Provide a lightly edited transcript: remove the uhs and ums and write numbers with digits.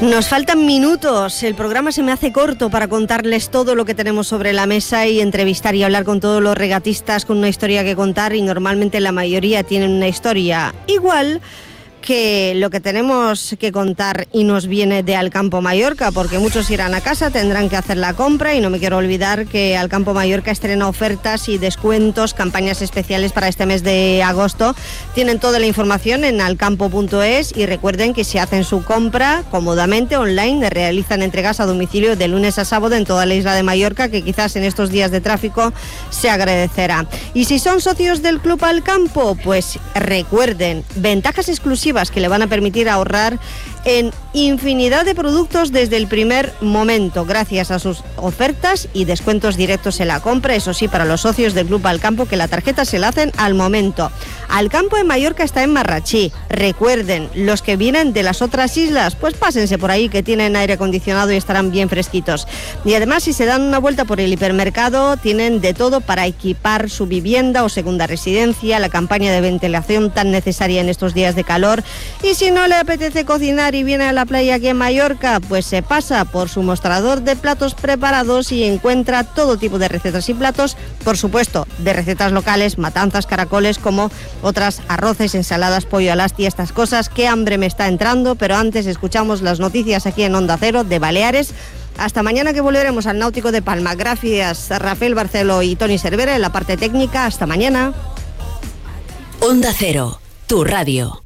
Nos faltan minutos, el programa se me hace corto para contarles todo lo que tenemos sobre la mesa y entrevistar y hablar con todos los regatistas con una historia que contar, y normalmente la mayoría tienen una historia igual que lo que tenemos que contar y nos viene de Alcampo Mallorca, porque muchos irán a casa, tendrán que hacer la compra, y no me quiero olvidar que Alcampo Mallorca estrena ofertas y descuentos, campañas especiales para este mes de agosto. Tienen toda la información en alcampo.es y recuerden que si hacen su compra cómodamente online, realizan entregas a domicilio de lunes a sábado en toda la isla de Mallorca, que quizás en estos días de tráfico se agradecerá. Y si son socios del Club Alcampo, pues recuerden, ventajas exclusivas que le van a permitir ahorrar en infinidad de productos desde el primer momento, gracias a sus ofertas y descuentos directos en la compra. Eso sí, para los socios del Club Alcampo, que la tarjeta se la hacen al momento. Alcampo en Mallorca está en Marratxí. Recuerden, los que vienen de las otras islas, pues pásense por ahí, que tienen aire acondicionado y estarán bien fresquitos. Y además, si se dan una vuelta por el hipermercado, tienen de todo para equipar su vivienda o segunda residencia, la campaña de ventilación tan necesaria en estos días de calor. Y si no le apetece cocinar y viene a la playa aquí en Mallorca, pues se pasa por su mostrador de platos preparados y encuentra todo tipo de recetas y platos, por supuesto, de recetas locales, matanzas, caracoles, como otras arroces, ensaladas, pollo al asti, estas cosas. Qué hambre me está entrando, pero antes escuchamos las noticias aquí en Onda Cero de Baleares. Hasta mañana, que volveremos al Náutico de Palma. Gracias a Rafael Barceló y Toni Cervera en la parte técnica. Hasta mañana. Onda Cero, tu radio.